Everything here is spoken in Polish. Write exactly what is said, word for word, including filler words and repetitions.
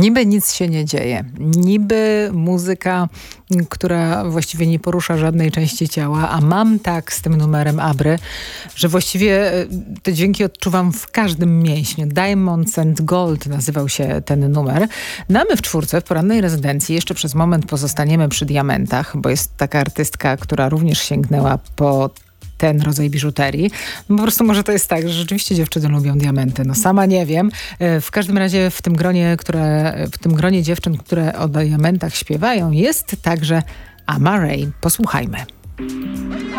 Niby nic się nie dzieje. Niby muzyka, która właściwie nie porusza żadnej części ciała, a mam tak z tym numerem Abry, że właściwie te dźwięki odczuwam w każdym mięśniu. Diamonds and Gold nazywał się ten numer. No a my w czwórce, w porannej rezydencji, jeszcze przez moment pozostaniemy przy diamentach, bo jest taka artystka, która również sięgnęła po ten rodzaj biżuterii. No po prostu może to jest tak, że rzeczywiście dziewczyny lubią diamenty. No sama nie wiem. W każdym razie w tym gronie, które, w tym gronie dziewczyn, które o diamentach śpiewają, jest także Ama Ray. Posłuchajmy.